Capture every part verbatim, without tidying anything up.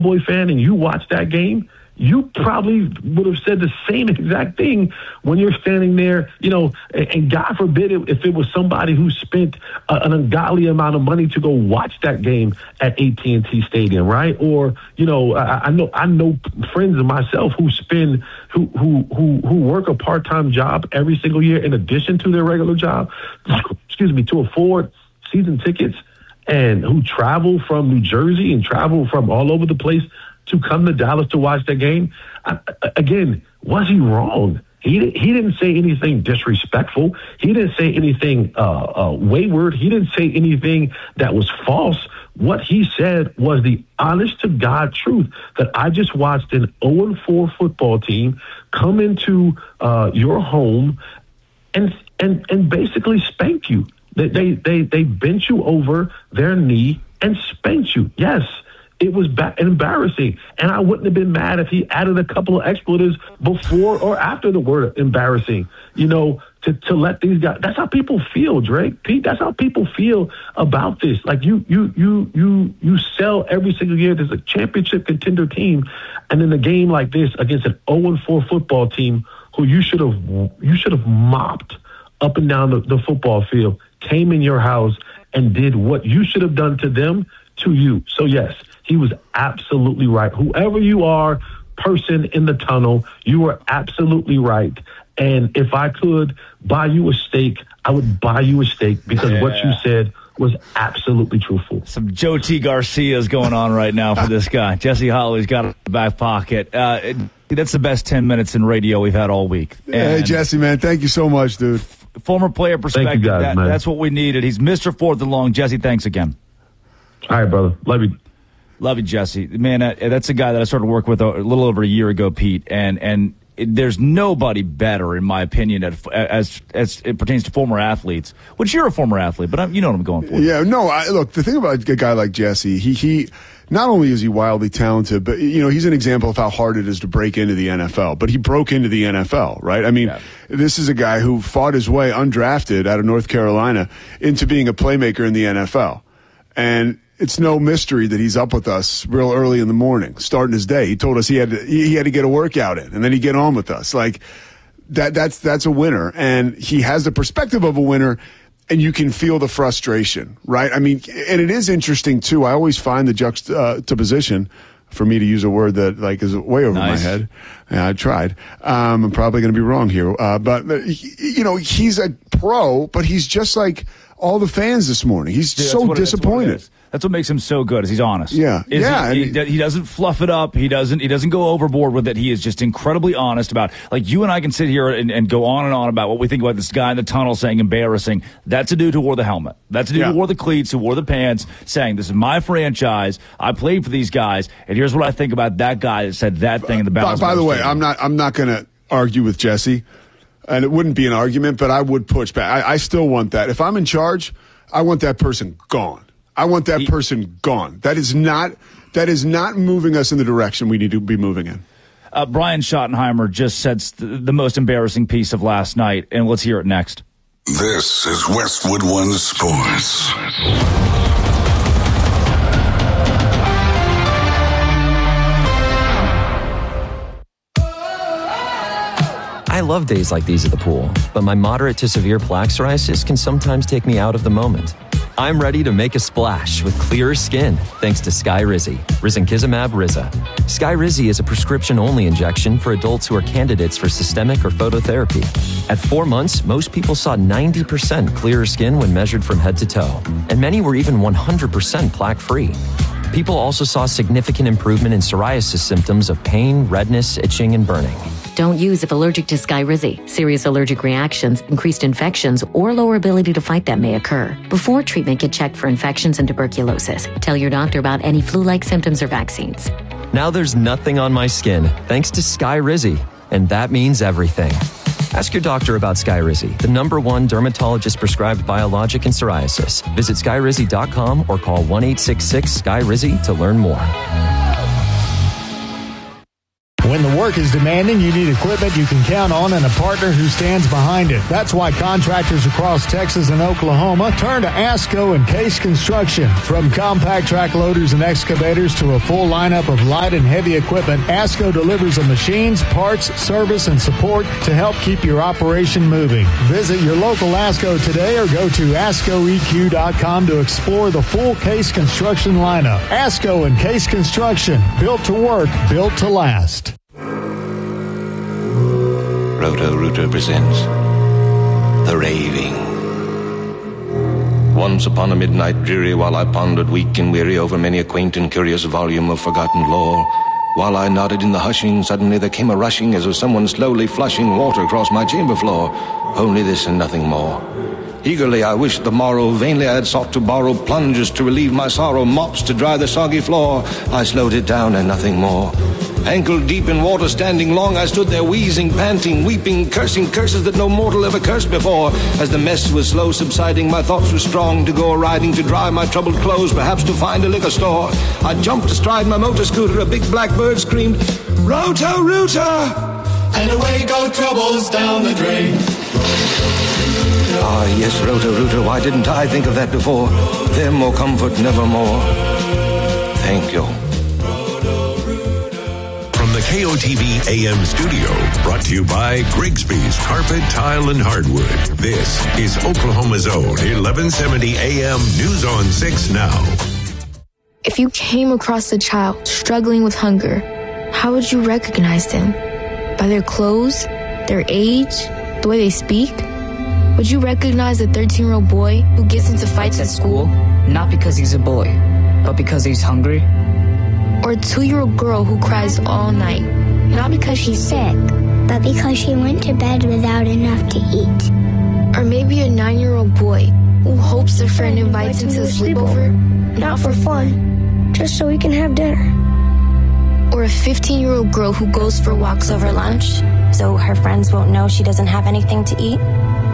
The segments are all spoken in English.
Cowboy fan and you watch that game, you probably would have said the same exact thing when you're standing there, you know, and, and God forbid it, if it was somebody who spent a, an ungodly amount of money to go watch that game at A T and T Stadium, right? Or, you know, I, I know I know friends of myself who spend, who, who, who, who work a part-time job every single year in addition to their regular job, excuse me, to afford season tickets, and who travel from New Jersey and travel from all over the place to come to Dallas to watch that game. I, again, was he wrong? He he didn't say anything disrespectful. He didn't say anything uh, uh, wayward. He didn't say anything that was false. What he said was the honest to God truth, that I just watched an oh and four football team come into uh, your home and and and basically spank you. They they they, they bent you over their knee and spanked you. Yes. It was ba- embarrassing, and I wouldn't have been mad if he added a couple of expletives before or after the word embarrassing, you know, to, to let these guys. That's how people feel, Drake. Pete, that's how people feel about this. Like, you you you you you sell every single year there's a championship contender team, and in a game like this against an oh and four football team who you should have you should have mopped up and down the, the football field, came in your house and did what you should have done to them to you. So, yes, he was absolutely right. Whoever you are, person in the tunnel, you are absolutely right. And if I could buy you a steak, I would buy you a steak because yeah. what you said was absolutely truthful. Some Joe T. Garcia's going on right now for this guy. Jesse Holloway's got it in the back pocket. Uh, it, that's the best ten minutes in radio we've had all week. And hey, Jesse, man, thank you so much, dude. F- former player perspective, guys, that, that's what we needed. He's Mister Fourth and Long. Jesse, thanks again. All right, brother. Love you. Love you, Jesse. Man, that's a guy that I started working with a little over a year ago, Pete, and and it, there's nobody better, in my opinion, at, as as it pertains to former athletes. Which you're a former athlete, but I'm, you know what I'm going for. Yeah, no, I, look, the thing about a guy like Jesse, he he not only is he wildly talented, but you know he's an example of how hard it is to break into the N F L. But he broke into the N F L, right? I mean, yeah. This is a guy who fought his way undrafted out of North Carolina into being a playmaker in the N F L, and it's no mystery that he's up with us real early in the morning, starting his day. He told us he had to, he had to get a workout in, and then he'd get on with us. Like that, that's that's a winner, and he has the perspective of a winner, and you can feel the frustration, right? I mean, and it is interesting too. I always find the juxtaposition, for me to use a word that like is way over nice. my head. Yeah, I tried. Um, I'm probably going to be wrong here, uh, but you know, he's a pro, but he's just like all the fans this morning. He's Dude, so disappointed. That's what makes him so good, is he's honest. Yeah, is yeah. He, he, he doesn't fluff it up. He doesn't. He doesn't go overboard with it. He is just incredibly honest about. Like, you and I can sit here and, and go on and on about what we think about this guy in the tunnel saying embarrassing. That's a dude who wore the helmet. That's a dude yeah. who wore the cleats, who wore the pants, saying this is my franchise. I played for these guys, and here's what I think about that guy that said that thing in the balance. By, by the way, I'm not. I'm not going to argue with Jesse, and it wouldn't be an argument, but I would push back. I, I still want that. If I'm in charge, I want that person gone. I want that person gone. That is not that is not moving us in the direction we need to be moving in. Uh, Brian Schottenheimer just said st- the most embarrassing piece of last night, and let's hear it next. This is Westwood One Sports. I love days like these at the pool, but my moderate to severe plaque psoriasis can sometimes take me out of the moment. I'm ready to make a splash with clearer skin thanks to Skyrizi, Risankizumab Riza. Skyrizi is a prescription-only injection for adults who are candidates for systemic or phototherapy. At four months, most people saw ninety percent clearer skin when measured from head to toe, and many were even one hundred percent plaque-free. People also saw significant improvement in psoriasis symptoms of pain, redness, itching, and burning. Don't use if allergic to Skyrizi. Serious allergic reactions, increased infections, or lower ability to fight them may occur. Before treatment, get checked for infections and tuberculosis. Tell your doctor about any flu-like symptoms or vaccines. Now there's nothing on my skin thanks to Skyrizi, and that means everything. Ask your doctor about Skyrizi, the number one dermatologist-prescribed biologic in psoriasis. Visit skyrizi dot com or call one eight six six, S K Y R I Z I to learn more. When the work is demanding, you need equipment you can count on and a partner who stands behind it. That's why contractors across Texas and Oklahoma turn to ASCO and Case Construction. From compact track loaders and excavators to a full lineup of light and heavy equipment, ASCO delivers the machines, parts, service, and support to help keep your operation moving. Visit your local ASCO today or go to asco e q dot com to explore the full Case Construction lineup. ASCO and Case Construction, built to work, built to last. Roto-Rooter presents The Raving. Once upon a midnight dreary, while I pondered weak and weary over many a quaint and curious volume of forgotten lore, while I nodded in the hushing, suddenly there came a rushing as of someone slowly flushing water across my chamber floor. Only this and nothing more. Eagerly I wished the morrow, vainly I had sought to borrow plungers to relieve my sorrow, mops to dry the soggy floor. I slowed it down and nothing more. Ankle deep in water, standing long, I stood there wheezing, panting, weeping, cursing curses that no mortal ever cursed before. As the mess was slow subsiding, my thoughts were strong to go a-riding, to dry my troubled clothes, perhaps to find a liquor store. I jumped astride my motor scooter, a big black bird screamed, Roto-Rooter! And away go troubles down the drain. Ah, yes, Roto-Rooter, why didn't I think of that before? Them more comfort, nevermore. Thank you. From the K O T V A M studio, brought to you by Grigsby's Carpet, Tile, and Hardwood. This is Oklahoma's own eleven seventy A M News on six Now. If you came across a child struggling with hunger, how would you recognize them? By their clothes, their age, the way they speak? Would you recognize a thirteen-year-old boy who gets into fights at school? Not because he's a boy, but because he's hungry? Or a two-year-old girl who cries all night? Not because she's sick, but because she went to bed without enough to eat. Or maybe a nine-year-old boy who hopes their friend invites him to a sleepover? Not for fun, just so we can have dinner. Or a fifteen-year-old girl who goes for walks over lunch, so her friends won't know she doesn't have anything to eat?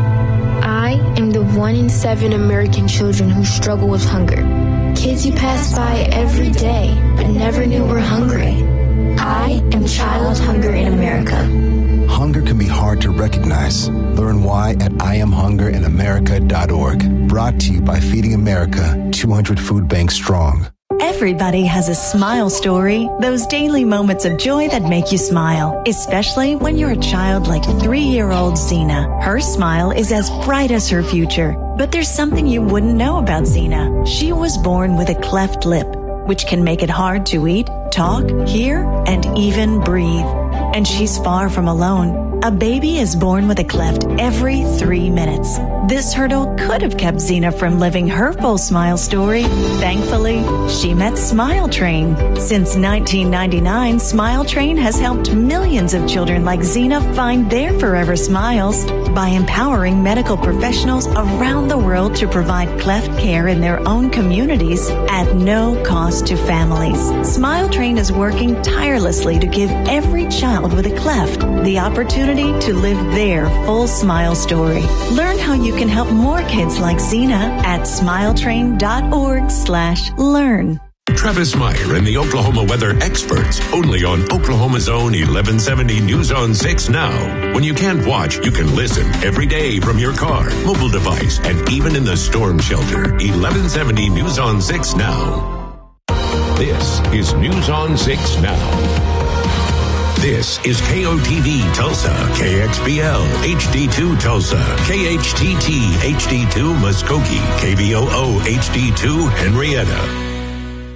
I am the one in seven American children who struggle with hunger. Kids you pass by every day, but never knew were hungry. I am Child Hunger in America. Hunger can be hard to recognize. Learn why at I am hunger in america dot org. Brought to you by Feeding America, two hundred food banks strong. Everybody has a smile story, those daily moments of joy that make you smile, especially when you're a child like three-year-old Zena. Her smile is as bright as her future, but there's something you wouldn't know about Zena. She was born with a cleft lip, which can make it hard to eat, talk, hear, and even breathe. And she's far from alone. A baby is born with a cleft every three minutes. This hurdle could have kept Zena from living her full smile story. Thankfully, she met Smile Train. Since nineteen ninety-nine, Smile Train has helped millions of children like Zena find their forever smiles by empowering medical professionals around the world to provide cleft care in their own communities at no cost to families. Smile Train is working tirelessly to give every child with a cleft the opportunity to live their full smile story. Learn how you can help more kids like Zena at smiletrain.org slash learn. Travis Meyer and the Oklahoma weather experts, only on Oklahoma's own eleven seventy News on six Now. When you can't watch, you can listen every day from your car, mobile device, and even in the storm shelter. eleven seventy News on six Now. This is News on six Now. This is K O T V Tulsa, K X B L H D two Tulsa, K H T T H D two Muskogee, K V O O H D two Henrietta.